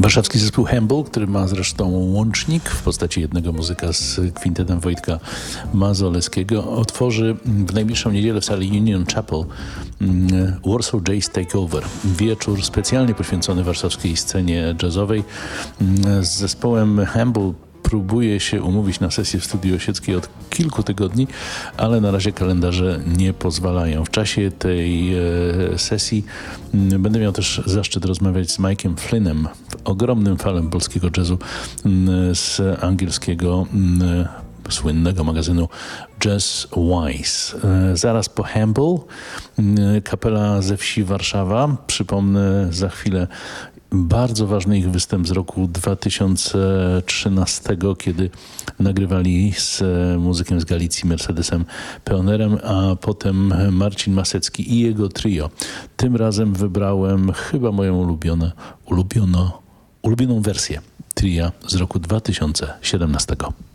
Warszawski zespół Hempel, który ma zresztą łącznik w postaci jednego muzyka z kwintetem Wojtka Mazoleskiego, otworzy w najbliższą niedzielę w sali Union Chapel Warsaw Jazz Takeover. Wieczór specjalnie poświęcony warszawskiej scenie jazzowej. Z zespołem Hempel próbuje się umówić na sesję w Studiu Osieckiej od kilku tygodni, ale na razie kalendarze nie pozwalają. W czasie tej sesji będę miał też zaszczyt rozmawiać z Mike'em Flynnem, ogromnym fanem polskiego jazzu z angielskiego słynnego magazynu Jazz Wise. Zaraz po Hempel, kapela ze wsi Warszawa. Przypomnę za chwilę bardzo ważny ich występ z roku 2013, kiedy nagrywali z muzykiem z Galicji, Mercedesem Pionerem, a potem Marcin Masecki i jego trio. Tym razem wybrałem chyba moją ulubioną wersję tria z roku 2017.